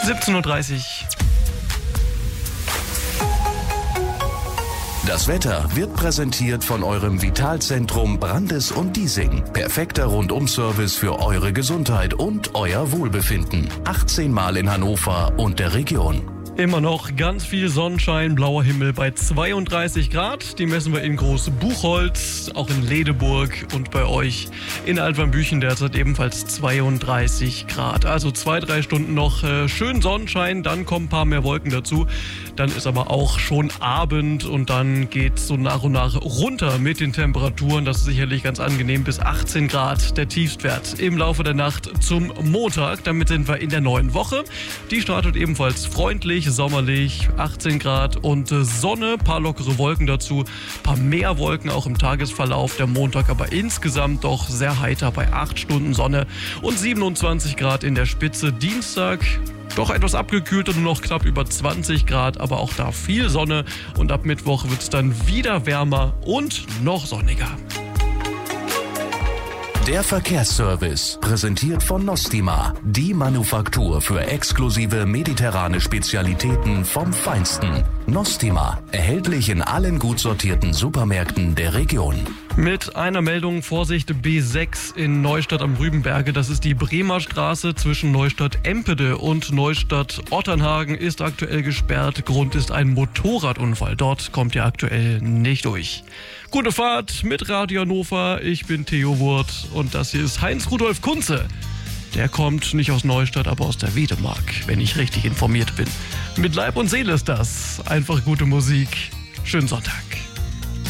17:30 Uhr. Das Wetter wird präsentiert von eurem Vitalzentrum Brandes und Diesing. Perfekter Rundum-Service für eure Gesundheit und euer Wohlbefinden. 18 Mal in Hannover und der Region. Immer noch ganz viel Sonnenschein, blauer Himmel bei 32 Grad. Die messen wir in Groß Buchholz, auch in Ledeburg und bei euch in Altwanbüchen derzeit ebenfalls 32 Grad. Also 2-3 Stunden noch schön Sonnenschein, dann kommen ein paar mehr Wolken dazu. Dann ist aber auch schon Abend und dann geht es so nach und nach runter mit den Temperaturen. Das ist sicherlich ganz angenehm, bis 18 Grad der Tiefstwert im Laufe der Nacht zum Montag. Damit sind wir in der neuen Woche. Die startet ebenfalls freundlich, sommerlich, 18 Grad und Sonne, paar lockere Wolken dazu, paar mehr Wolken auch im Tagesverlauf. Der Montag aber insgesamt doch sehr heiter bei 8 Stunden Sonne und 27 Grad in der Spitze. Dienstag doch etwas abgekühlt und nur noch knapp über 20 Grad, aber auch da viel Sonne und ab Mittwoch wird es dann wieder wärmer und noch sonniger. Der Verkehrsservice, präsentiert von Nostima, die Manufaktur für exklusive mediterrane Spezialitäten vom Feinsten. Nostima, erhältlich in allen gut sortierten Supermärkten der Region. Mit einer Meldung, Vorsicht, B6 in Neustadt am Rübenberge. Das ist die Bremer Straße zwischen Neustadt-Empede und Neustadt-Otternhagen, ist aktuell gesperrt. Grund ist ein Motorradunfall. Dort kommt ihr aktuell nicht durch. Gute Fahrt mit Radio Hannover. Ich bin Theo Wurth und das hier ist Heinz-Rudolf Kunze. Der kommt nicht aus Neustadt, aber aus der Wedemark, wenn ich richtig informiert bin. Mit Leib und Seele ist das. Einfach gute Musik. Schönen Sonntag.